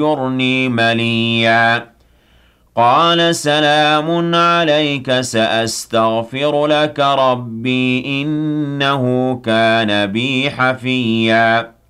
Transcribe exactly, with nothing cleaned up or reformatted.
واهجرني مليا قال سلام عليك سأستغفر لك ربي إنه كان بي حفيا